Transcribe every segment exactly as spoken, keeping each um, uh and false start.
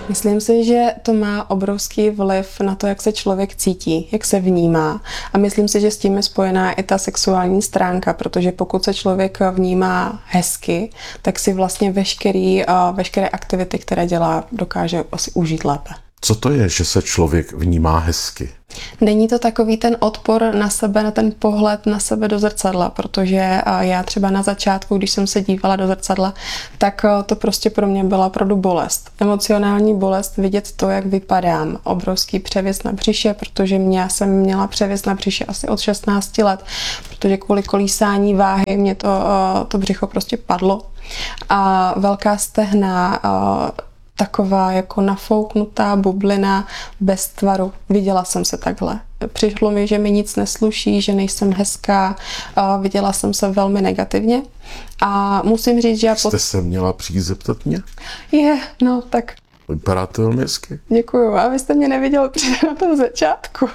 Myslím si, že to má obrovský vliv na to, jak se člověk cítí, jak se vnímá. A myslím si, že s tím je spojená i ta sexuální stránka, protože pokud se člověk vnímá hezky, tak si vlastně veškerý, veškeré aktivity, které dělá, dokáže asi užít lépe. Co to je, že se člověk vnímá hezky? Není to takový ten odpor na sebe, na ten pohled na sebe do zrcadla, protože já třeba na začátku, když jsem se dívala do zrcadla, tak to prostě pro mě byla opravdu bolest. Emocionální bolest, vidět to, jak vypadám. Obrovský převis na břiše, protože mě, já jsem měla převis na břiše asi od šestnácti let, protože kvůli kolísání váhy mě to, to břicho prostě padlo. A velká stehna, taková jako nafouknutá bublina bez tvaru. Viděla jsem se takhle. Přišlo mi, že mi nic nesluší, že nejsem hezká. Viděla jsem se velmi negativně. A musím říct, že já... Jste pod... se měla přijít zeptat mě? Je, no tak... Vypadáte velmi hezky. Děkuju. A vy jste mě neviděl přijde na tom začátku.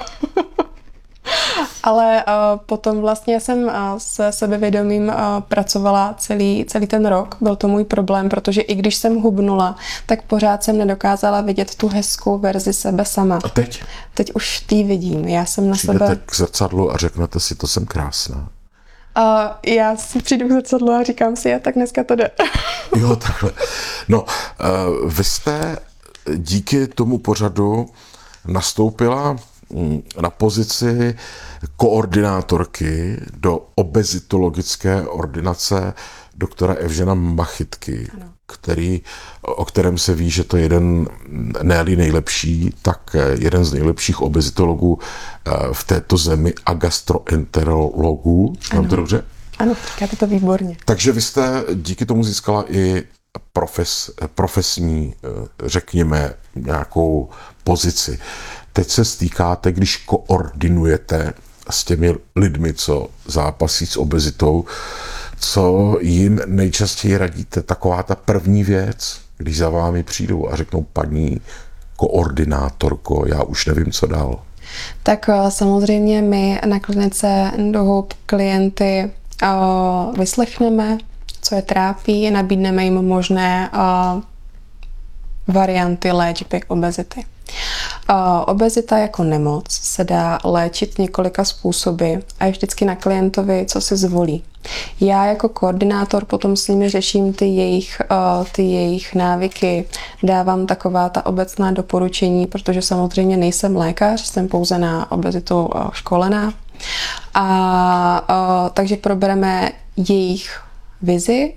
Ale uh, potom vlastně jsem uh, se sebevědomím uh, pracovala celý, celý ten rok. Byl to můj problém, protože i když jsem hubnula, tak pořád jsem nedokázala vidět tu hezkou verzi sebe sama. A teď? Teď už tý vidím. Já jsem na Přijdete sebe... k zrcadlu a řeknete si, to jsem krásná. Uh, já si přijdu k zrcadlu a říkám si, já tak dneska to jde. Jo, takhle. No, uh, vy jste díky tomu pořadu nastoupila na pozici koordinátorky do obezitologické ordinace doktora Evžena Machytky, který, o kterém se ví, že to je jeden, ne-li nejlepší, tak jeden z nejlepších obezitologů v této zemi a gastroenterologů. Mám to dobře? Ano, říkáte to výborně. Takže vy jste díky tomu získala i profes, profesní, řekněme, nějakou pozici. Teď se stýkáte, když koordinujete s těmi lidmi, co zápasí s obezitou, co jim nejčastěji radíte, taková ta první věc, když za vámi přijdou a řeknou paní koordinátorko, já už nevím, co dál. Tak samozřejmě my na klinice Endohope klienty uh, vyslechneme, co je trápí, nabídneme jim možné uh, varianty léčby obezity. Obezita jako nemoc se dá léčit několika způsoby a je vždycky na klientovi, co si zvolí. Já jako koordinátor potom s nimi řeším ty jejich, ty jejich návyky, dávám taková ta obecná doporučení, protože samozřejmě nejsem lékař, jsem pouze na obezitu školená. A, a takže probereme jejich vizi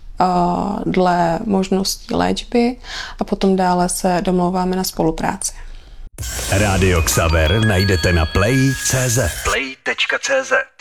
dle možností léčby a potom dále se domlouváme na spolupráci. Rádio Xaver najdete na play tečka cé zet. play tečka cé zet